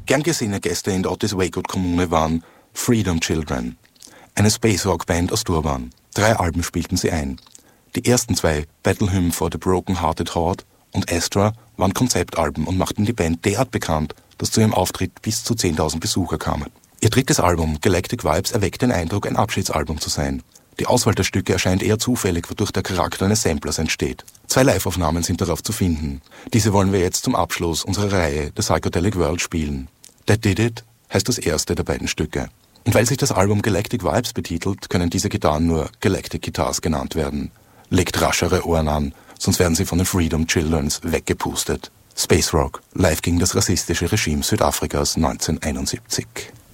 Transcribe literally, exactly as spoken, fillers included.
Gern gesehene Gäste in der Otis Waygood-Kommune waren Freedom Children, eine Space-Rock-Band aus Durban. Drei Alben spielten sie ein. Die ersten zwei, Battle Hymn for the Broken Hearted Horde und Astra, waren Konzeptalben und machten die Band derart bekannt, dass zu ihrem Auftritt bis zu zehntausend Besucher kamen. Ihr drittes Album, Galactic Vibes, erweckt den Eindruck, ein Abschiedsalbum zu sein. Die Auswahl der Stücke erscheint eher zufällig, wodurch der Charakter eines Samplers entsteht. Zwei Live-Aufnahmen sind darauf zu finden. Diese wollen wir jetzt zum Abschluss unserer Reihe The Psychedelic World spielen. That Did It heißt das erste der beiden Stücke. Und weil sich das Album Galactic Vibes betitelt, können diese Gitarren nur Galactic Guitars genannt werden. Legt raschere Ohren an, sonst werden sie von den Freedom Childrens weggepustet. Space Rock, live gegen das rassistische Regime Südafrikas neunzehnhunderteinundsiebzig.